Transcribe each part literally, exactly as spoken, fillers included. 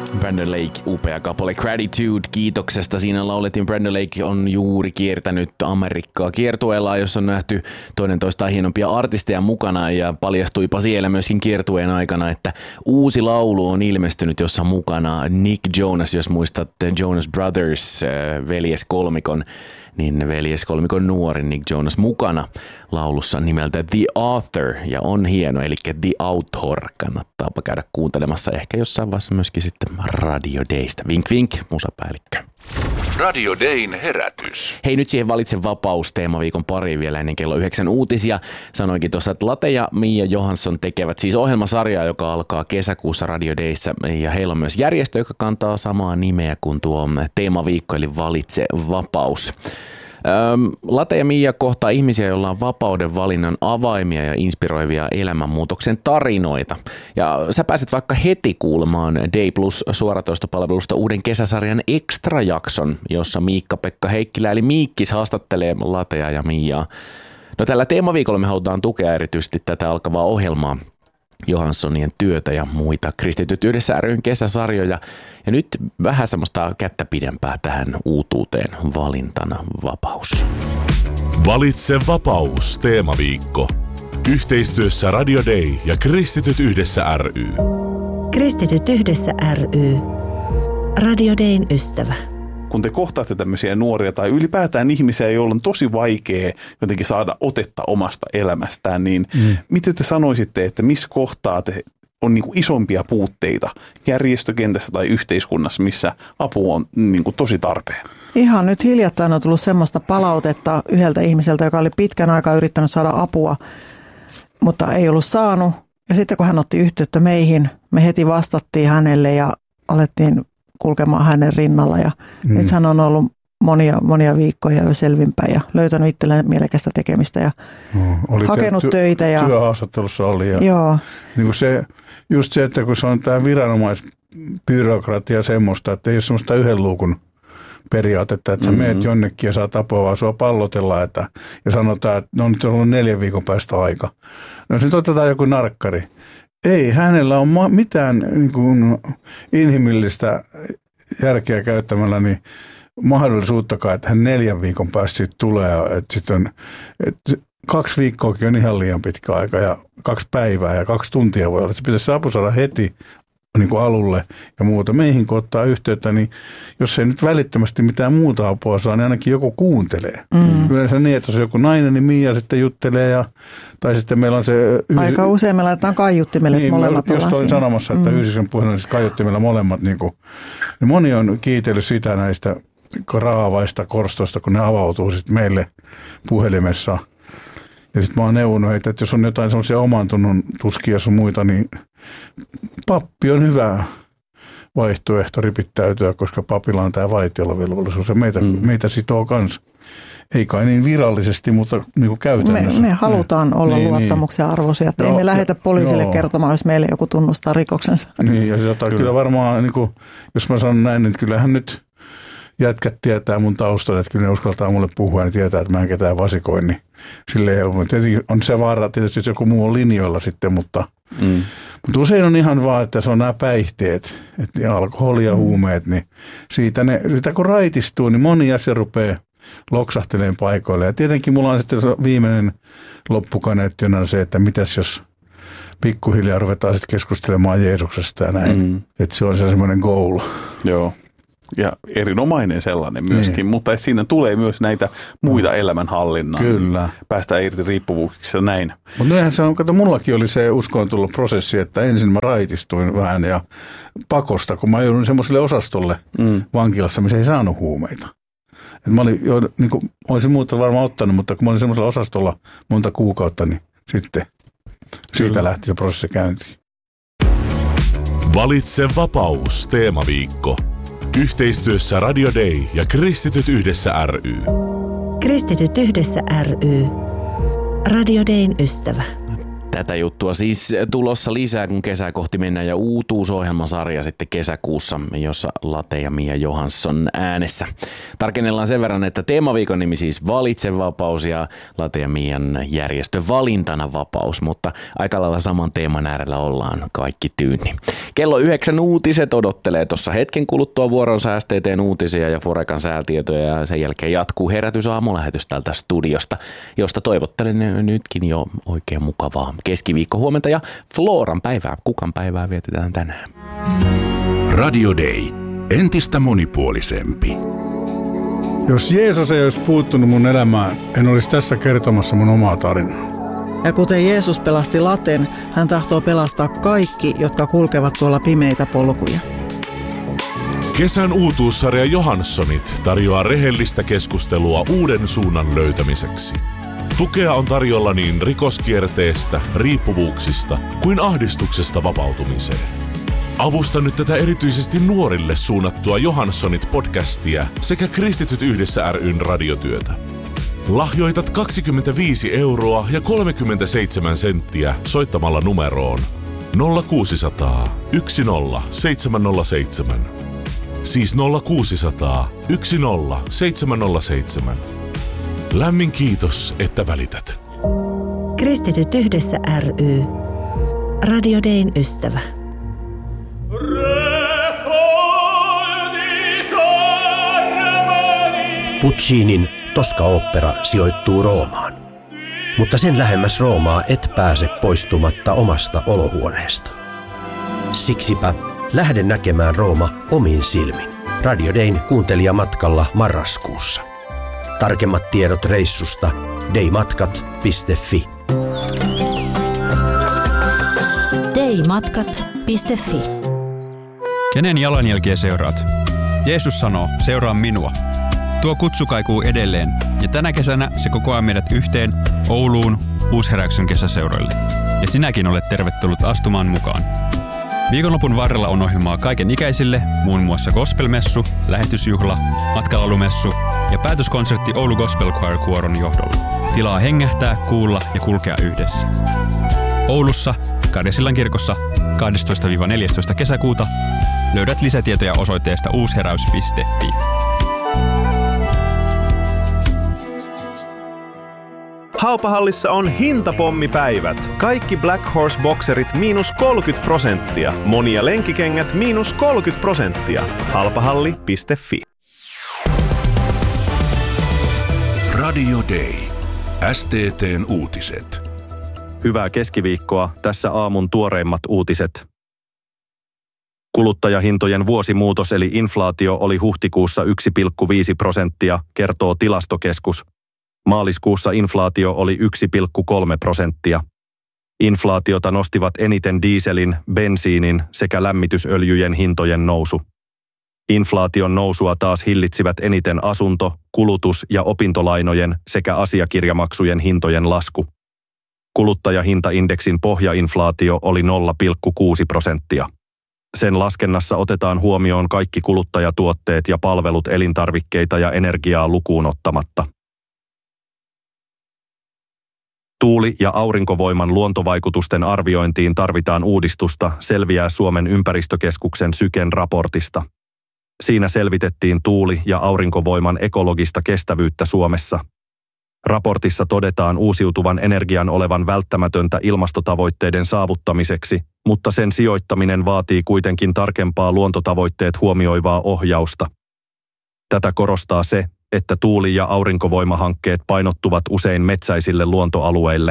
Brandon Lake, upea kappale Gratitude, kiitoksesta. Siinä laulettiin. Brandon Lake on juuri kiertänyt Amerikkaa kiertueella, jossa on nähty toinen toistaan hienompia artisteja mukana, ja paljastuipa siellä myöskin kiertueen aikana, että uusi laulu on ilmestynyt, jossa on mukana Nick Jonas, jos muistat Jonas Brothers, veljeskolmikon, niin veljeskolmikon nuori Nick Jonas mukana laulussa nimeltä The Author, ja on hieno, eli The Author, kannattaapa käydä kuuntelemassa ehkä jossain vaiheessa myöskin sitten Radio Daysta. Vink vink, musapäällikkö. Radio Dayn herätys. Hei, nyt siihen Valitse vapaus -teemaviikon pariin vielä ennen kello yhdeksän uutisia. Sanoinkin tuossa, että Late ja Mia Johansson tekevät siis ohjelmasarjaa, joka alkaa kesäkuussa Radio Dayssä, ja heillä on myös järjestö, joka kantaa samaa nimeä kuin tuo teemaviikko, eli Valitse vapaus. Late ja Mia kohtaa ihmisiä, joilla on vapauden valinnan avaimia ja inspiroivia elämänmuutoksen tarinoita. Ja sä pääset vaikka heti kuulemaan Day Plus -suoratoistopalvelusta uuden kesäsarjan Extra-jakson, jossa Miikka-Pekka Heikkilä eli Miikkis haastattelee Latea ja Miaa. No, tällä teemaviikolla me halutaan tukea erityisesti tätä alkavaa ohjelmaa, Johanssonien työtä ja muita Kristityt yhdessä ry:n kesäsarjoja. Ja nyt vähän semmoista kättä pidempää tähän uutuuteen, valintana vapaus. Valitse vapaus -teemaviikko. Yhteistyössä Radio Day ja Kristityt yhdessä ry. Kristityt yhdessä ry. Radio Dayn ystävä. Kun te kohtaatte tämmöisiä nuoria tai ylipäätään ihmisiä, joilla on tosi vaikea jotenkin saada otetta omasta elämästään, niin mm. miten te sanoisitte, että missä kohtaa te on niin kuin isompia puutteita järjestökentässä tai yhteiskunnassa, missä apu on niin kuin tosi tarpeen? Ihan nyt hiljattain on tullut semmoista palautetta yhdeltä ihmiseltä, joka oli pitkän aikaa yrittänyt saada apua, mutta ei ollut saanut. Ja sitten kun hän otti yhteyttä meihin, me heti vastattiin hänelle ja alettiin kulkemaan hänen rinnalla. Ja mm. nyt hän on ollut monia, monia viikkoja jo selvinpäin ja löytänyt itselleen mielekästä tekemistä ja no, hakenut ty- töitä. Ja työhaastattelussa oli. Ja joo. Niin kuin se, just se, että kun se on tämä viranomaisbyrokratia semmoista, että ei ole semmoista yhden luukun periaatetta, että sä mm-hmm. meet jonnekin ja saat apua, vaan sua pallotellaan että, ja sanotaan, että no nyt on ollut neljän viikon päästä aika. No sitten otetaan joku narkkari. Ei hänellä ole mitään niin kuin inhimillistä järkeä käyttämällä niin mahdollisuuttakaan, että hän neljän viikon päästä siitä tulee. Että sit on, että kaksi viikkoakin on ihan liian pitkä aika ja kaksi päivää ja kaksi tuntia voi olla. Se pitäisi apu saada heti niin kuin alulle ja muuta. Meihin kun ottaa yhteyttä, niin jos ei nyt välittömästi mitään muuta apua saa, niin ainakin joku kuuntelee. Mm. Yleensä niin, että jos on joku nainen, niin Mia sitten juttelee ja tai sitten meillä on se... Aika usein me laitetaan kaiuttimelle, niin, molemmat ollaan siinä. Just olin sanomassa, että mm. yhdistyksen puhelin siis kaiuttimella molemmat. Niin kuin, niin moni on kiitellyt sitä näistä raavaista korstoista, kun ne avautuu sitten meille puhelimessa. Ja sitten mä oon neuvonut heitä, että jos on jotain semmoisia oman tunnon tuskia sun muita, niin pappi on hyvä vaihtoehto ripittäytyä, koska papilla on tämä vaitiolovelvollisuus ja meitä, mm. meitä sitoo kans. Ei kai niin virallisesti, mutta niin kuin käytännössä. Me, me halutaan olla niin, luottamuksen niin. arvoisia, että joo, ei me lähetä poliisille joo. kertomaan, jos meille joku tunnustaa rikoksensa. Niin, ja sitä kyllä. kyllä varmaan, niin kuin, jos mä sanon näin, niin kyllähän nyt jätkät tietää mun taustalla, että kyllä ne uskaltaa mulle puhua ja tietää, että mä en ketään vasikoin. Niin silleen, tietenkin on se vaara, tietysti jos joku muu on linjoilla sitten, mutta, mm. mutta usein on ihan vaan, että se on nämä päihteet, että alkoholi ja huumeet, niin siitä, ne, siitä kun raitistuu, niin moni asia rupeaa loksahteleen paikoille. Ja tietenkin mulla on sitten viimeinen loppukaneetti on se, että mitäs jos pikkuhiljaa ruvetaan sitten keskustelemaan Jeesuksesta ja näin. Mm. Että se on se semmoinen goal. Joo. Ja erinomainen sellainen myöskin, niin. Mutta siinä tulee myös näitä muita elämänhallinnan. Kyllä. Päästään irti riippuvuuksissa näin. Mutta näinhän se on, kato, mullakin oli se uskoon tullut prosessi, että ensin mä raitistuin vähän ja pakosta, kun mä joudun semmoiselle osastolle mm. vankilassa, missä ei saanut huumeita. Et mä olin jo, niin kuin, olisin muuta varmaan ottanut, mutta kun mä olin semmoisella osastolla monta kuukautta, niin sitten siitä Kyllä. lähti se prosessi käyntiin. Valitse vapaus -teemaviikko. Yhteistyössä Radio Day ja Kristityt yhdessä ry. Kristityt yhdessä ry. Radio Dayn ystävä. Tätä juttua siis tulossa lisää, kun kesää kohti mennään, ja uutuusohjelmasarja sitten kesäkuussa, jossa Late ja Mia Johansson äänessä. Tarkennellaan sen verran, että teemaviikon nimi siis Valitse vapaus ja Late ja Mian järjestö Valintana vapaus, mutta aika lailla saman teeman äärellä ollaan kaikki tyynni. Kello yhdeksän uutiset odottelee tuossa hetken kuluttua vuoronsa S T T:n uutisia ja Forecan säätietoja, ja sen jälkeen jatkuu Herätys aamulähetys täältä studiosta, josta toivottelen nytkin jo oikein mukavaa keskiviikko huomenta ja Floran päivää. Kukan päivää vietetään tänään? Radio Day. Entistä monipuolisempi. Jos Jeesus ei olisi puuttunut mun elämään, en olisi tässä kertomassa mun omaa tarinaa. Ja kuten Jeesus pelasti Laten, hän tahtoo pelastaa kaikki, jotka kulkevat tuolla pimeitä polkuja. Kesän uutuussarja Johanssonit tarjoaa rehellistä keskustelua uuden suunnan löytämiseksi. Tukea on tarjolla niin rikoskierteestä, riippuvuuksista kuin ahdistuksesta vapautumiseen. Avusta nyt tätä erityisesti nuorille suunnattua Johanssonit-podcastia sekä Kristityt yhdessä ry:n radiotyötä. Lahjoitat kaksikymmentäviisi euroa ja kolmekymmentäseitsemän senttiä soittamalla numeroon nolla kuusisataa yksi nolla seitsemän nolla seitsemän. Siis nolla kuusisataa yksi nolla seitsemän nolla seitsemän. Lämmin kiitos, että välität. Kristityt yhdessä ry. Radio Dayn ystävä. Puccinin Tosca-opera sijoittuu Roomaan. Mutta sen lähemmäs Roomaa et pääse poistumatta omasta olohuoneesta. Siksipä lähde näkemään Rooma omin silmin. Radio Dayn kuuntelijamatkalla marraskuussa. Tarkemmat tiedot reissusta daymatkat piste fi. daymatkat piste fi. Kenen jalanjälkiä seuraat? Jeesus sanoo, seuraa minua. Tuo kutsu kaikuu edelleen, ja tänä kesänä se kokoaa meidät yhteen Ouluun Uusheräyksen kesäseuroille. Ja sinäkin olet tervetullut astumaan mukaan. Viikonlopun varrella on ohjelmaa kaiken ikäisille, muun muassa gospelmessu, lähetysjuhla, matkalalumessu ja päätöskonsertti Oulu Gospel Choir Kuoron johdolla. Tilaa hengähtää, kuulla ja kulkea yhdessä. Oulussa, Kaadesillan kirkossa kahdestoista neljästoista kesäkuuta löydät lisätietoja osoitteesta uusheräys piste fi. Haupahallissa on hintapommipäivät. Kaikki Black Horse bokserit miinus kolmekymmentä prosenttia. Monia lenkikengät miinus kolmekymmentä prosenttia. halpahalli piste fi. Radio Day. S T T:n uutiset. Hyvää keskiviikkoa. Tässä aamun tuoreimmat uutiset. Kuluttajahintojen vuosimuutos eli inflaatio oli huhtikuussa yksi pilkku viisi prosenttia, kertoo Tilastokeskus. Maaliskuussa inflaatio oli yksi pilkku kolme prosenttia. Inflaatiota nostivat eniten dieselin, bensiinin sekä lämmitysöljyjen hintojen nousu. Inflaation nousua taas hillitsivät eniten asunto-, kulutus- ja opintolainojen sekä asiakirjamaksujen hintojen lasku. Kuluttajahintaindeksin pohjainflaatio oli nolla pilkku kuusi prosenttia. Sen laskennassa otetaan huomioon kaikki kuluttajatuotteet ja palvelut elintarvikkeita ja energiaa lukuun ottamatta. Tuuli- ja aurinkovoiman luontovaikutusten arviointiin tarvitaan uudistusta, selviää Suomen ympäristökeskuksen Syken raportista. Siinä selvitettiin tuuli- ja aurinkovoiman ekologista kestävyyttä Suomessa. Raportissa todetaan uusiutuvan energian olevan välttämätöntä ilmastotavoitteiden saavuttamiseksi, mutta sen sijoittaminen vaatii kuitenkin tarkempaa luontotavoitteet huomioivaa ohjausta. Tätä korostaa se, että tuuli- ja aurinkovoimahankkeet painottuvat usein metsäisille luontoalueille.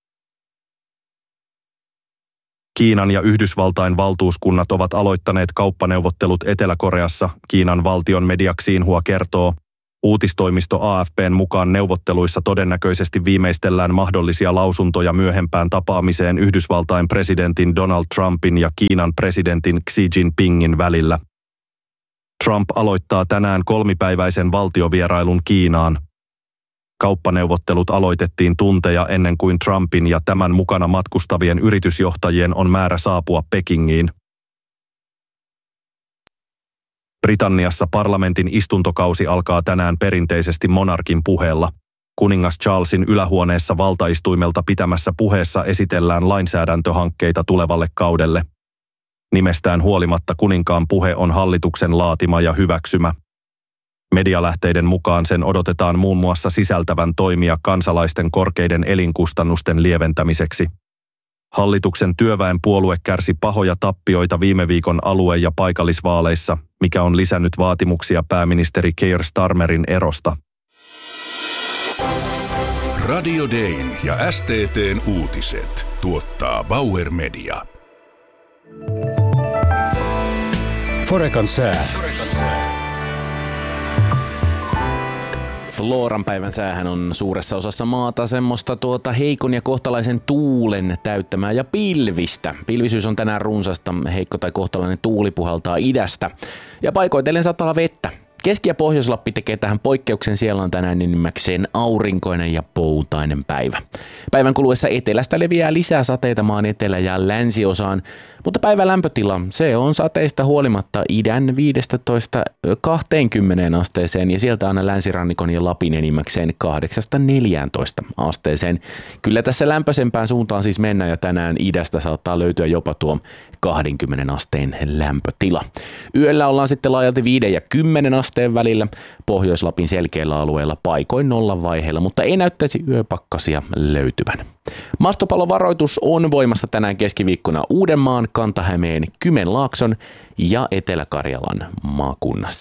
Kiinan ja Yhdysvaltain valtuuskunnat ovat aloittaneet kauppaneuvottelut Etelä-Koreassa, Kiinan valtion media Xinhua kertoo. Uutistoimisto A F P:n mukaan neuvotteluissa todennäköisesti viimeistellään mahdollisia lausuntoja myöhempään tapaamiseen Yhdysvaltain presidentin Donald Trumpin ja Kiinan presidentin Xi Jinpingin välillä. Trump aloittaa tänään kolmipäiväisen valtiovierailun Kiinaan. Kauppaneuvottelut aloitettiin tunteja ennen kuin Trumpin ja tämän mukana matkustavien yritysjohtajien on määrä saapua Pekingiin. Britanniassa parlamentin istuntokausi alkaa tänään perinteisesti monarkin puheella. Kuningas Charlesin ylähuoneessa valtaistuimelta pitämässä puheessa esitellään lainsäädäntöhankkeita tulevalle kaudelle. Nimestään huolimatta kuninkaan puhe on hallituksen laatima ja hyväksymä. Medialähteiden mukaan sen odotetaan muun muassa sisältävän toimia kansalaisten korkeiden elinkustannusten lieventämiseksi. Hallituksen työväenpuolue kärsi pahoja tappioita viime viikon alue- ja paikallisvaaleissa, mikä on lisännyt vaatimuksia pääministeri Keir Starmerin erosta. Radio Dayn ja S T T:n uutiset tuottaa Bauer Media. Forekan sää. Floran päivän säähän on suuressa osassa maata semmoista tuota heikon ja kohtalaisen tuulen täyttämää ja pilvistä. Pilvisyys on tänään runsasta, heikko tai kohtalainen tuuli puhaltaa idästä ja paikoitellen sataa vettä. Keski- ja Pohjois-Lappi tekee tähän poikkeuksen, siellä on tänään enimmäkseen aurinkoinen ja poutainen päivä. Päivän kuluessa etelästä leviää lisää sateita maan etelä- ja länsiosaan, mutta päivän lämpötila, se on sateista huolimatta idän viisitoista kaksikymmentä asteeseen ja sieltä aina länsirannikon ja Lapin enimmäkseen kahdeksasta neljääntoista asteeseen. Kyllä tässä lämpöisempään suuntaan siis mennään ja tänään idästä saattaa löytyä jopa tuo kaksikymmentä asteen lämpötila. Yöllä ollaan sitten laajalti viiden ja kymmenen asteen välillä, Pohjois-Lapin selkeillä alueilla paikoin nollan vaiheilla, mutta ei näyttäisi yöpakkasia löytyvän. Maastopallovaroitus on voimassa tänään keskiviikkona Uudenmaan, Kanta-Hämeen, Kymenlaakson ja Etelä-Karjalan maakunnassa.